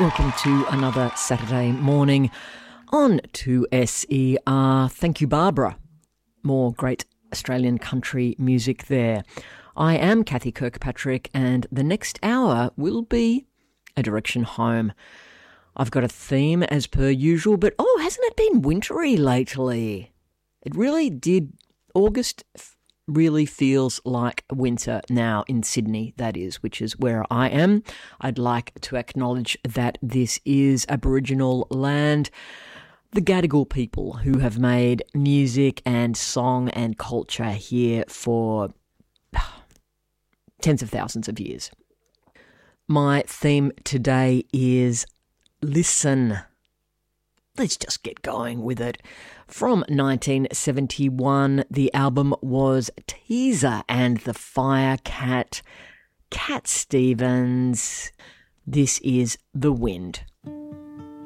Welcome to another Saturday morning on 2SER. Thank you, Barbara. More great Australian country music there. I am Kathy Kirkpatrick, and the next hour will be a direction home. I've got a theme as per usual, but hasn't it been wintry lately? It really did. August really feels like winter now in Sydney, that is, which is where I am. I'd like to acknowledge that this is Aboriginal land. The Gadigal people who have made music and song and culture here for tens of thousands of years. My theme today is listen. Let's just get going with it. From 1971, the album was Teaser and the Firecat, Cat Stevens. This is The Wind.